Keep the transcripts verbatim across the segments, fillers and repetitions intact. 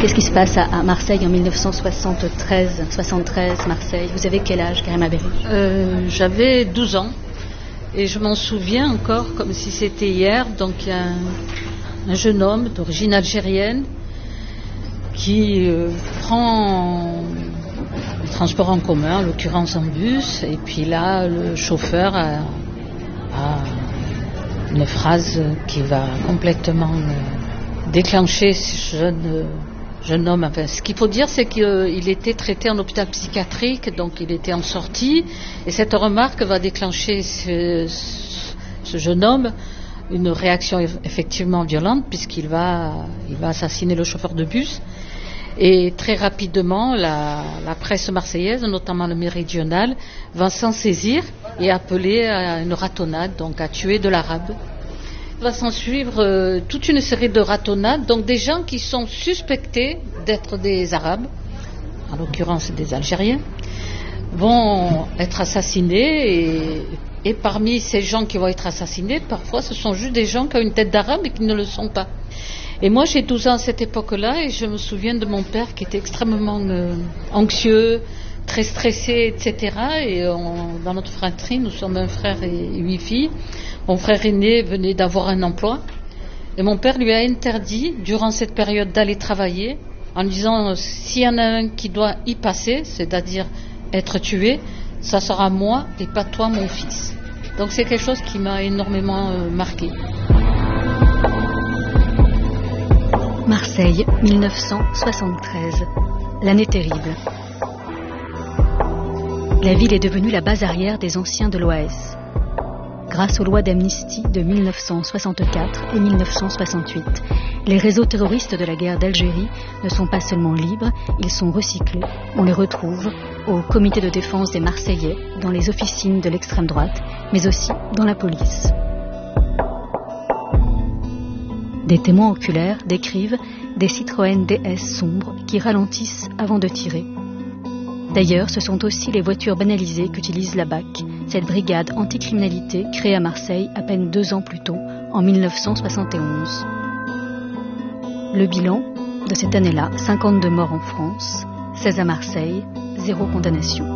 Qu'est-ce qui se passe à, à Marseille en mille neuf cent soixante-treize, soixante-treize, Marseille? Vous avez quel âge, Karima Berry? euh, J'avais douze ans et je m'en souviens encore comme si c'était hier. Donc il y a un, un jeune homme d'origine algérienne qui euh, prend le transport en commun, en l'occurrence en bus, et puis là le chauffeur a, a une phrase qui va complètement euh, déclencher ce jeune, euh, jeune homme. Enfin, ce qu'il faut dire, c'est qu'il euh, était traité en hôpital psychiatrique, donc il était en sortie, et cette remarque va déclencher ce, ce jeune homme une réaction effectivement violente, puisqu'il va, il va assassiner le chauffeur de bus. Et très rapidement, la, la presse marseillaise, notamment le Méridional, va s'en saisir et appeler à une ratonnade, donc à tuer de l'arabe. Il va s'en suivre euh, toute une série de ratonnades, donc des gens qui sont suspectés d'être des arabes, en l'occurrence des Algériens, vont être assassinés. Et, et parmi ces gens qui vont être assassinés, parfois ce sont juste des gens qui ont une tête d'arabe et qui ne le sont pas. Et moi j'ai douze ans à cette époque-là et je me souviens de mon père qui était extrêmement euh, anxieux, très stressé, et cetera. Et on, dans notre fratrie, nous sommes un frère et huit filles. Mon frère aîné venait d'avoir un emploi et mon père lui a interdit durant cette période d'aller travailler en lui disant s'il y en a un qui doit y passer, c'est-à-dire être tué, ça sera moi et pas toi mon fils. Donc c'est quelque chose qui m'a énormément euh, marqué. Marseille, mille neuf cent soixante-treize. L'année terrible. La ville est devenue la base arrière des anciens de l'O A S. Grâce aux lois d'amnistie de mille neuf cent soixante-quatre et mille neuf cent soixante-huit, les réseaux terroristes de la guerre d'Algérie ne sont pas seulement libres, ils sont recyclés. On les retrouve au comité de défense des Marseillais, dans les officines de l'extrême droite, mais aussi dans la police. Des témoins oculaires décrivent des Citroën D S sombres qui ralentissent avant de tirer. D'ailleurs, ce sont aussi les voitures banalisées qu'utilise la B A C, cette brigade anticriminalité créée à Marseille à peine deux ans plus tôt, en mille neuf cent soixante et onze. Le bilan de cette année-là, cinquante-deux morts en France, seize à Marseille, zéro condamnation.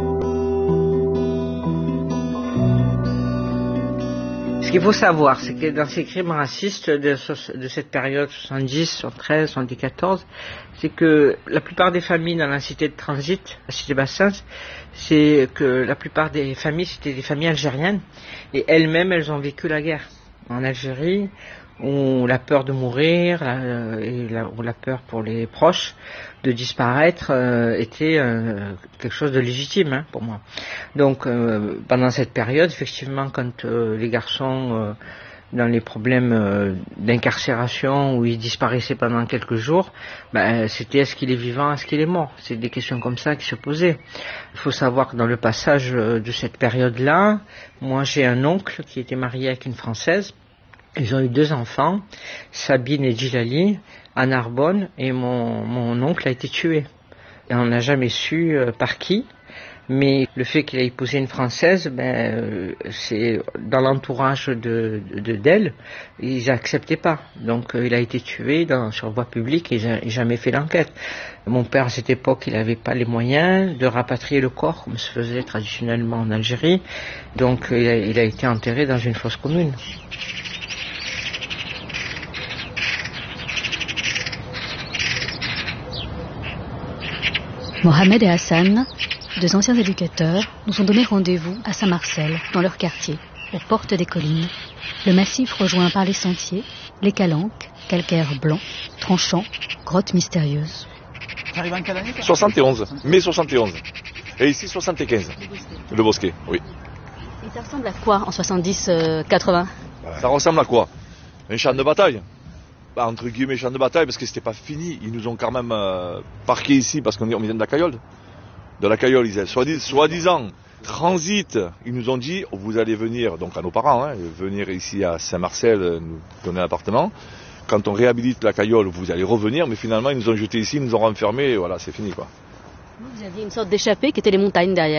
Ce qu'il faut savoir, c'est que dans ces crimes racistes de, de cette période soixante-dix, soixante-treize, soixante-quatorze, c'est que la plupart des familles dans la cité de transit, la cité Bassins, c'est que la plupart des familles, c'était des familles algériennes, et elles-mêmes, elles ont vécu la guerre. En Algérie, où la peur de mourir, euh, et la, ou la peur pour les proches de disparaître euh, était euh, quelque chose de légitime hein, pour moi. Donc euh, pendant cette période, effectivement, quand euh, les garçons euh, dans les problèmes euh, d'incarcération où ils disparaissaient pendant quelques jours, ben, c'était est-ce qu'il est vivant, est-ce qu'il est mort? C'est des questions comme ça qui se posaient. Il faut savoir que dans le passage de cette période-là, moi j'ai un oncle qui était marié avec une Française. Ils ont eu deux enfants, Sabine et Djilali, à Narbonne, et mon, mon oncle a été tué. Et on n'a jamais su euh, par qui, mais le fait qu'il ait épousé une Française, ben, euh, c'est dans l'entourage de, de, d'elle, ils n'acceptaient pas. Donc euh, il a été tué dans, sur voie publique et ils n'ont jamais fait l'enquête. Mon père, à cette époque, il n'avait pas les moyens de rapatrier le corps, comme se faisait traditionnellement en Algérie, donc il a, il a été enterré dans une fosse commune. Mohamed et Hassan, deux anciens éducateurs, nous ont donné rendez-vous à Saint-Marcel, dans leur quartier, aux portes des collines. Le massif rejoint par les sentiers, les calanques, calcaires blancs, tranchants, grottes mystérieuses. T'arrives en quelle année? soixante et onze, mai soixante et onze. Et ici soixante-quinze, le Bosquet, oui. Et ça ressemble à quoi en soixante-dix quatre-vingts? Ça ressemble à quoi? Un champ de bataille. Entre guillemets champ de bataille parce que c'était pas fini, ils nous ont quand même euh, parqués ici parce qu'on vient de la Caillole. De la Caillole, ils soi-disant, soi-disant transit, ils nous ont dit vous allez venir, donc à nos parents, hein, venir ici à Saint-Marcel, nous donner un appartement. Quand on réhabilite la Caillole, vous allez revenir, mais finalement ils nous ont jetés ici, ils nous ont renfermés, et voilà, c'est fini quoi. Vous aviez une sorte d'échappée qui était les montagnes derrière.